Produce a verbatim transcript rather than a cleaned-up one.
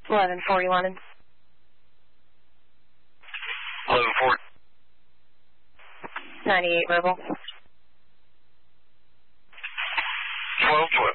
eleven forty London. eleven forty. ninety-eight verbal. twelve twelve.